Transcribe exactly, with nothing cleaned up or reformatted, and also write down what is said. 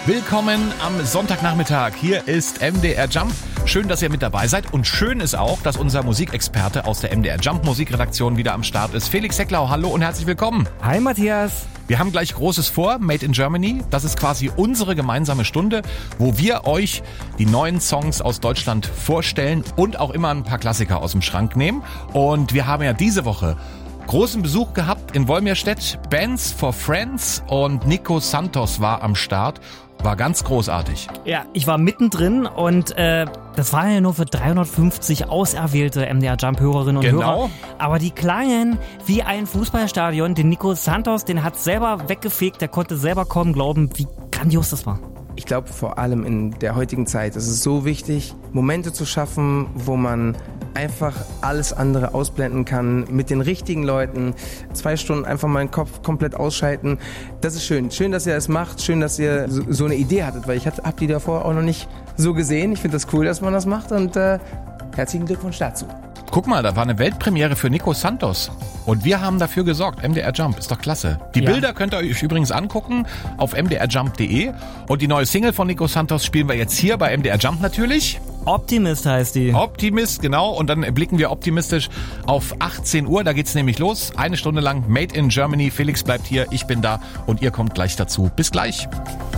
Willkommen am Sonntagnachmittag. Hier ist M D R Jump. Schön, dass ihr mit dabei seid. Und schön ist auch, dass unser Musikexperte aus der M D R Jump Musikredaktion wieder am Start ist. Felix Hecklau, hallo und herzlich willkommen. Hi Matthias. Wir haben gleich Großes vor, Made in Germany. Das ist quasi unsere gemeinsame Stunde, wo wir euch die neuen Songs aus Deutschland vorstellen und auch immer ein paar Klassiker aus dem Schrank nehmen. Und wir haben ja diese Woche großen Besuch gehabt in Wolmirstedt. Bands for Friends und Nico Santos war am Start. War ganz großartig. Ja, ich war mittendrin und äh, das waren ja nur für dreihundertfünfzig auserwählte M D R Jump Hörerinnen und genau. Hörer. Aber die klangen wie ein Fußballstadion. Den Nico Santos, den hat selber weggefegt, der konnte selber kaum glauben, wie grandios das war. Ich glaube, vor allem in der heutigen Zeit ist es so wichtig, Momente zu schaffen, wo man einfach alles andere ausblenden kann, mit den richtigen Leuten, zwei Stunden einfach mal den Kopf komplett ausschalten. Das ist schön. Schön, dass ihr es macht. Schön, dass ihr so, so eine Idee hattet, weil ich habe die davor auch noch nicht so gesehen. Ich finde das cool, dass man das macht und äh, herzlichen Glückwunsch dazu. Guck mal, da war eine Weltpremiere für Nico Santos. Und wir haben dafür gesorgt. M D R Jump, ist doch klasse. Die ja. Bilder könnt ihr euch übrigens angucken auf m d r jump punkt d e. Und die neue Single von Nico Santos spielen wir jetzt hier bei M D R Jump natürlich. Optimist heißt die. Optimist, genau. Und dann blicken wir optimistisch auf achtzehn Uhr. Da geht's nämlich los. Eine Stunde lang Made in Germany. Felix bleibt hier, ich bin da und ihr kommt gleich dazu. Bis gleich.